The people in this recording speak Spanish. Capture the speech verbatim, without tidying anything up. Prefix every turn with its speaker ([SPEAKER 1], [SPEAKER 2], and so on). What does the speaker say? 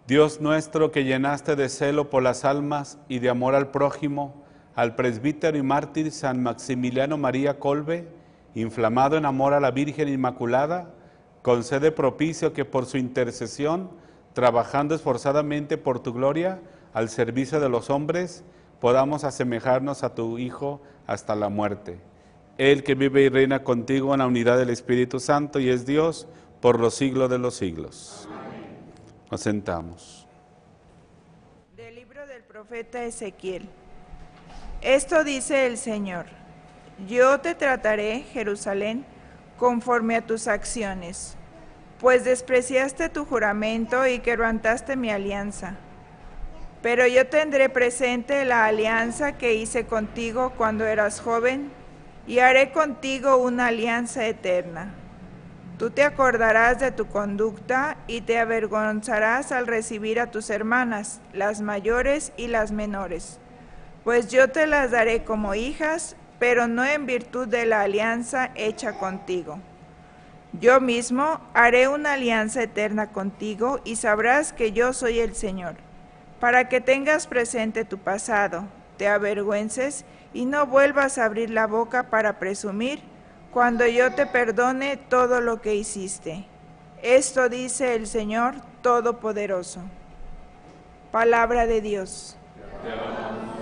[SPEAKER 1] Dios nuestro, que llenaste de celo por las almas y de amor al prójimo, al presbítero y mártir San Maximiliano María Kolbe, inflamado en amor a la Virgen Inmaculada, concede propicio que por su intercesión, trabajando esforzadamente por tu gloria, al servicio de los hombres, podamos asemejarnos a tu Hijo hasta la muerte. Él que vive y reina contigo en la unidad del Espíritu Santo y es Dios por los siglos de los siglos. Amén. Nos sentamos.
[SPEAKER 2] Del libro del profeta Ezequiel. Esto dice el Señor: yo te trataré, Jerusalén, conforme a tus acciones, pues despreciaste tu juramento y quebrantaste mi alianza. Pero yo tendré presente la alianza que hice contigo cuando eras joven, y haré contigo una alianza eterna. Tú te acordarás de tu conducta y te avergonzarás al recibir a tus hermanas, las mayores y las menores, pues yo te las daré como hijas, pero no en virtud de la alianza hecha contigo. Yo mismo haré una alianza eterna contigo y sabrás que yo soy el Señor, para que tengas presente tu pasado, te avergüences y no vuelvas a abrir la boca para presumir cuando yo te perdone todo lo que hiciste. Esto dice el Señor Todopoderoso. Palabra de Dios. Te alabamos.